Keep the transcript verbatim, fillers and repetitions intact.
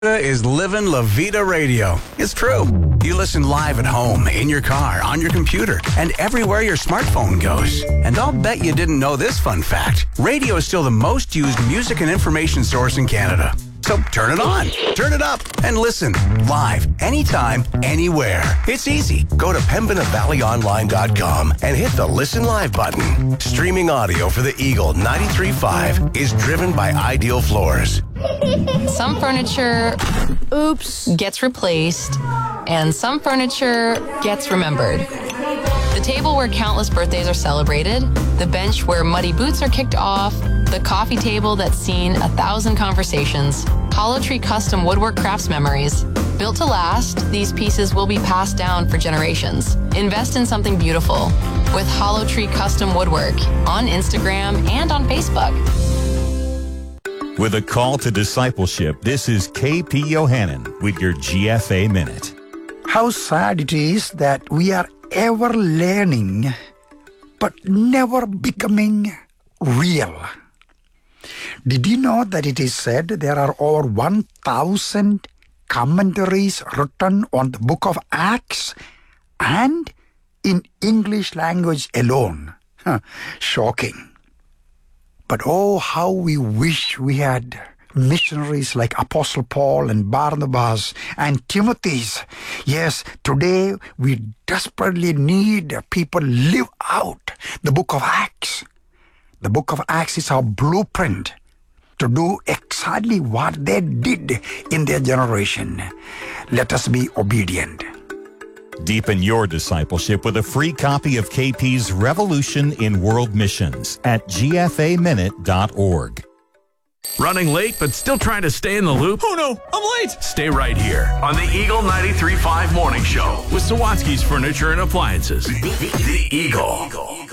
Is Livin' La Vida Radio. It's true. You listen live at home, in your car, on your computer, and everywhere your smartphone goes. And I'll bet you didn't know this fun fact. Radio is still the most used music and information source in Canada. So turn it on, turn it up, and listen live, anytime, anywhere. It's easy. Go to pembina valley online dot com and hit the Listen Live button. Streaming audio for the Eagle ninety-three point five is driven by Ideal Floors. Some furniture, oops, gets replaced, and some furniture gets remembered. The table where countless birthdays are celebrated, the bench where muddy boots are kicked off, the coffee table that's seen a thousand conversations, Hollow Tree Custom Woodwork Crafts Memories. Built to last, these pieces will be passed down for generations. Invest in something beautiful with Hollow Tree Custom Woodwork on Instagram and on Facebook. With a call to discipleship, this is K P Yohannan with your G F A Minute. How sad it is that we are ever learning, but never becoming real. Did you know that it is said there are over one thousand commentaries written on the book of Acts and in English language alone? Huh, shocking. But oh, how we wish we had missionaries like Apostle Paul and Barnabas and Timothy's. Yes, today we desperately need people live out the book of Acts. The book of Acts is our blueprint to do exactly what they did in their generation. Let us be obedient. Deepen your discipleship with a free copy of K P's Revolution in World Missions at g f a minute dot org. Running late but still trying to stay in the loop? Oh no, I'm late! Stay right here on the Eagle ninety-three point five Morning Show with Sawatsky's Furniture and Appliances. The, the, the Eagle. Eagle.